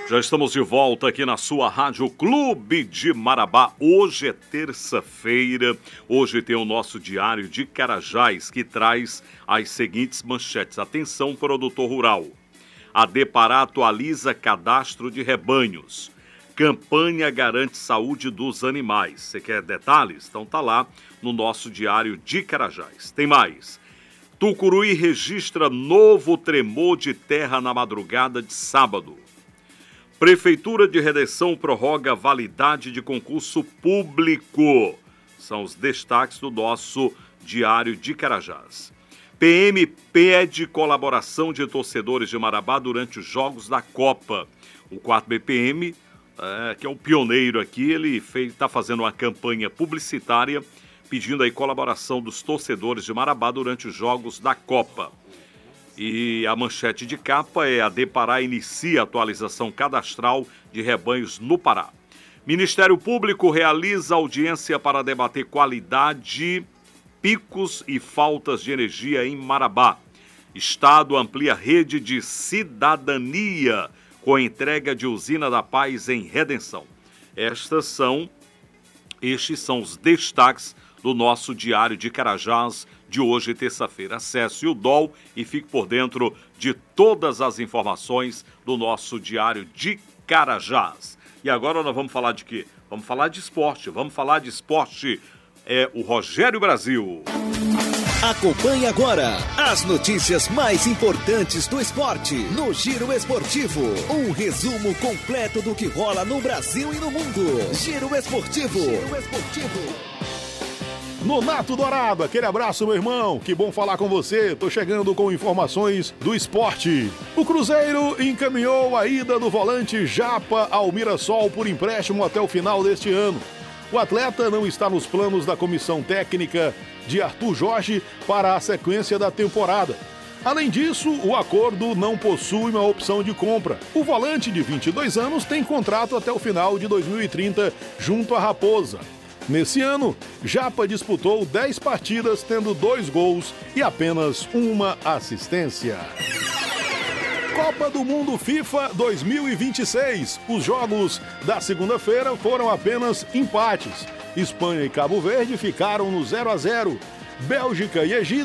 Já estamos de volta aqui na sua Rádio Clube de Marabá. Hoje é terça-feira, hoje tem o nosso Diário de Carajás, que traz as seguintes manchetes. Atenção, produtor rural. A Depará atualiza cadastro de rebanhos. Campanha garante saúde dos animais. Você quer detalhes? Então tá lá no nosso Diário de Carajás. Tem mais. Tucuruí registra novo tremor de terra na madrugada de sábado. Prefeitura de Redenção prorroga validade de concurso público. São os destaques do nosso Diário de Carajás. PM pede colaboração de torcedores de Marabá durante os Jogos da Copa. O 4BPM, que é o pioneiro aqui, ele está fazendo uma campanha publicitária pedindo aí colaboração dos torcedores de Marabá durante os Jogos da Copa. E a manchete de capa é: a Depará inicia a atualização cadastral de rebanhos no Pará. Ministério Público realiza audiência para debater qualidade, picos e faltas de energia em Marabá. Estado amplia rede de cidadania com a entrega de usina da Paz em Redenção. Estes são os destaques do nosso Diário de Carajás de hoje, terça-feira. Acesse o DOL e fique por dentro de todas as informações do nosso Diário de Carajás. E agora nós vamos falar de quê? Vamos falar de esporte. É o Rogério Brasil. Acompanhe agora as notícias mais importantes do esporte no Giro Esportivo. Um resumo completo do que rola no Brasil e no mundo. Giro Esportivo. Nonato Dourado, aquele abraço, meu irmão. Que bom falar com você. Tô chegando com informações do esporte. O Cruzeiro encaminhou a ida do volante Japa ao Mirassol por empréstimo até o final deste ano. O atleta não está nos planos da comissão técnica de Arthur Jorge para a sequência da temporada. Além disso, o acordo não possui uma opção de compra. O volante de 22 anos tem contrato até o final de 2030 junto à Raposa. Nesse ano, Japa disputou 10 partidas, tendo 2 gols e apenas uma assistência. Copa do Mundo FIFA 2026. Os jogos da segunda-feira foram apenas empates. Espanha e Cabo Verde ficaram no 0-0. Bélgica e Egito